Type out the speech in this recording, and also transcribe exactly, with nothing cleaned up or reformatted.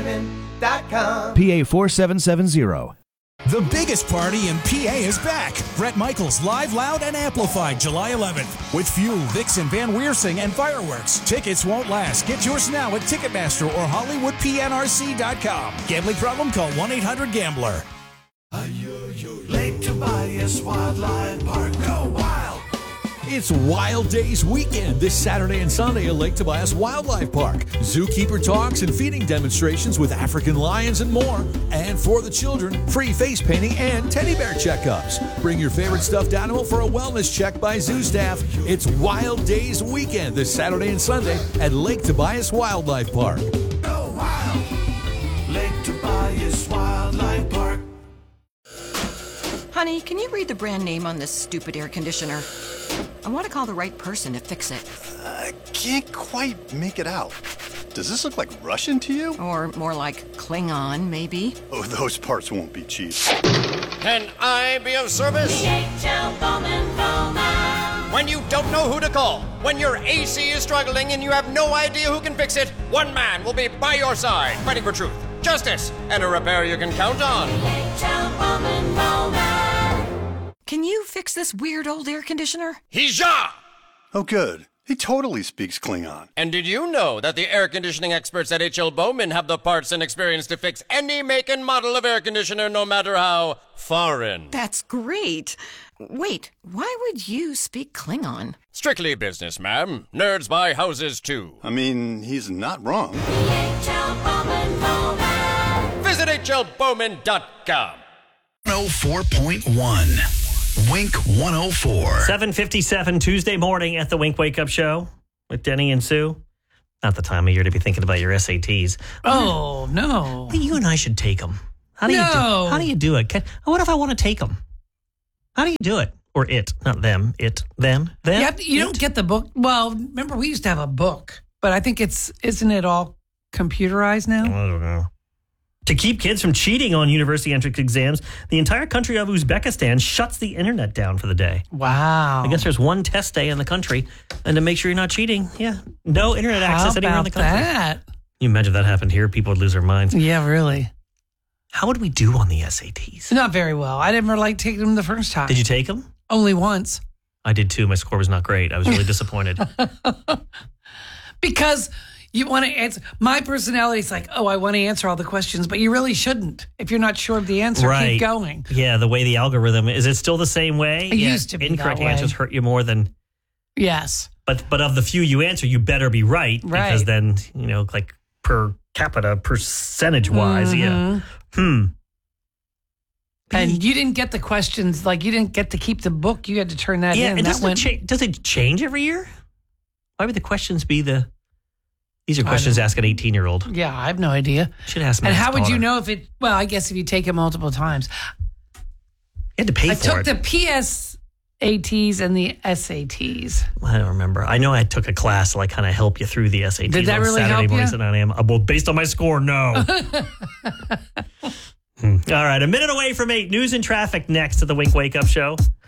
P A four seven seven zero. The biggest party in P A is back. Bret Michaels Live, Loud, and Amplified July eleventh. With Fuel, Vixen, Van Weersing, and fireworks. Tickets won't last. Get yours now at Ticketmaster or Hollywood P N R C dot com. Gambling problem? Call one eight hundred gambler. Lake Tobias Wildlife Park. Go wild! It's Wild Days weekend this Saturday and Sunday at Lake Tobias Wildlife Park. Zookeeper talks and feeding demonstrations with African lions and more. And for the children, free face painting and teddy bear checkups. Bring your favorite stuffed animal for a wellness check by zoo staff. It's Wild Days weekend this Saturday and Sunday at Lake Tobias Wildlife Park. Go wild! Lake Tobias Wildlife Park. Honey, can you read the brand name on this stupid air conditioner? I want to call the right person to fix it. I can't quite make it out. Does this look like Russian to you? Or more like Klingon, maybe? Oh, those parts won't be cheap. Can I be of service? D H L Bowman Bowman. When you don't know who to call, when your A C is struggling and you have no idea who can fix it, one man will be by your side, fighting for truth, justice, and a repair you can count on. D H L Bowman Bowman. Can you fix this weird old air conditioner? Hija! Oh, good. He totally speaks Klingon. And did you know that the air conditioning experts at H L Bowman have the parts and experience to fix any make and model of air conditioner, no matter how foreign? That's great. Wait, why would you speak Klingon? Strictly business, ma'am. Nerds buy houses, too. I mean, he's not wrong. D H L Bowman Bowman. Visit H L Bowman dot com. one oh four point one. Wink one oh four. seven fifty-seven Tuesday morning at the Wink Wake Up Show with Denny and Sue. Not the time of year to be thinking about your S A Ts. Oh, no. You and I should take them. How do no. you do, how do you do it? Can, what if I want to take them? How do you do it? Or it, not them, it, them, them. You, have to, you don't get the book. Well, remember we used to have a book, but I think it's, isn't it all computerized now? I don't know. To keep kids from cheating on university entrance exams, the entire country of Uzbekistan shuts the internet down for the day. Wow. I guess there's one test day in the country, and to make sure you're not cheating, yeah, no internet How access anywhere in the country. That? You imagine if that happened here, people would lose their minds. Yeah, really. How would we do on the S A Ts? Not very well. I never like taking them the first time. Did you take them? Only once. I did too. My score was not great. I was really disappointed. Because you want to answer. My personality is like, oh, I want to answer all the questions, but you really shouldn't. If you're not sure of the answer, right. keep going. Yeah, the way the algorithm, is it still the same way? It yeah, used to be incorrect that way. answers hurt you more than... Yes. But but of the few you answer, you better be right. Right. Because then, you know, like per capita, percentage-wise, Mm-hmm. yeah. Hmm. And you didn't get the questions, like you didn't get to keep the book. You had to turn that yeah, in. and That does, went, it cha- does it change every year? Why would the questions be the... These are questions to ask an eighteen-year-old. Yeah, I have no idea. Should ask my And how would daughter. you know if it... Well, I guess if you take it multiple times. You had to pay I for took it. the P S A Ts and the S A Ts. I don't remember. I know I took a class to like kind of help you through the S A Ts. Did that on really Saturday help mornings you? at nine a.m. Uh, well, based on my score, no. Hmm. All right, a minute away from eight. News and traffic next to the Wink Wake Up Show.